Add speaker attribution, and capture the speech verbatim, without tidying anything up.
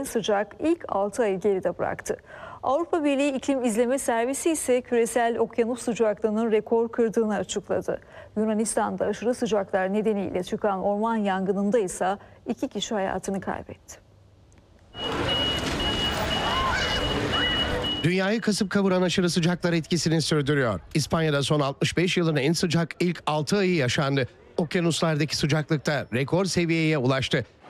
Speaker 1: en sıcak ilk altı ayı geride bıraktı. Avrupa Birliği İklim İzleme Servisi ise küresel okyanus sıcaklığının rekor kırdığını açıkladı. Yunanistan'da aşırı sıcaklar nedeniyle çıkan orman yangınında ise iki kişi hayatını kaybetti.
Speaker 2: Dünyayı kasıp kavuran aşırı sıcaklar etkisini sürdürüyor. İspanya'da son altmış beş yılın en sıcak ilk altı ayı yaşandı. Okyanuslardaki sıcaklıkta rekor seviyeye ulaştı.